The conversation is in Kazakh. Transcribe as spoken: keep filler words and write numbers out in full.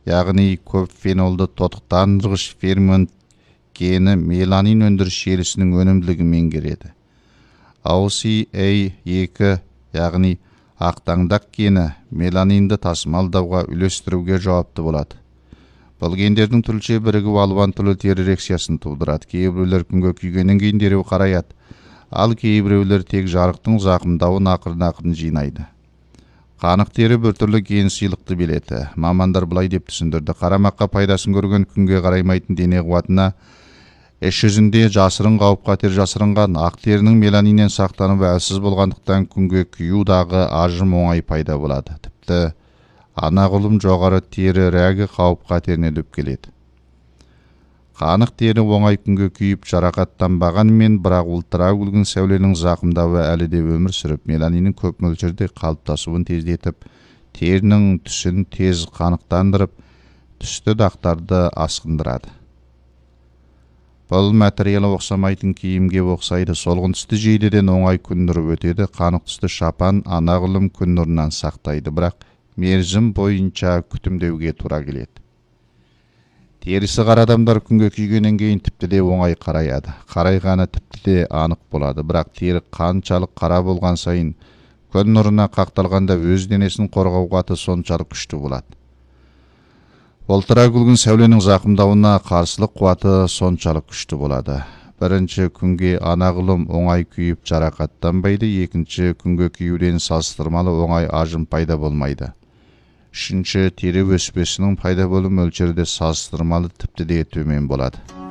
яғни көп фенолды тотықтандырғыш фермент гені меланин өндіріс желісінің өнімділігін меңгереді. о си эй екі яғни ақтаңдақ гені меланинді тасымалдауға үлестіруге жауапты болады. Бұл гендердің түрліше бірігіп алуан түрлі тері реакциясын тудырады. Кейбіреулер күнге күйгеннен кейін дереу қараяды, ал кейбіреулер тек жарықтың зақымдауын ақырын-ақырын жинайды. Қанық тері біртүрлі ген сыйлықты береді. Мамандар былай деп түсіндірді: қарамаққа пайдасын көрген күнге қараймайтын дене қуатына іс жүзінде жасырын қауіп-қатер жасырынған. Ақ терінің меланиннен сақтанып әлсіз болғандықтан күнге күйудағы ажым оңай пайда болады. Тіпті анағұрлым жоғары тері рәгі қауіп-қатеріне дөп келеді. Қанық тері оңай күнге күйіп жарақаттанбағанымен, бірақ ультравиолет сәуленің зақымдауы әлі де өмір сүріп, меланиннің көп мөлшерде қалыптасуын тездетіп, терінің түсін тез қанықтандырып, түсті дақтарды асқындырады. Бұл материалы оқсамайтын киімге оқсайды. Солғын түсті жейдеден оңай күн нұры өтеді. Қанық түсті шапан анағұрлым күн нұрынан сақтайды, бірақ мерзім бойынша күтімдеуге тура келеді. Терісі қара адамдар күнге күйгеннен кейін тіпті де оңай қараяды. Қарайғаны тіпті де анық болады, бірақ тері қаншалық қара болған сайын күн нұрына қақталғанда өз денесін қорғау қуаты соншалық күшті болады. Ультравиолет сәуленің зақымдауына қарсылық қуаты соншалық күшті болады. Бірінші күнге анағұрлым оңай күйіп жарақаттанбайды, екінші күнге күйуден салыстырмалы оңай ажым пайда болмайды. Үшінші, тері өспесінің пайда болу мөлшері де салыстырмалы тіпті де төмен болады.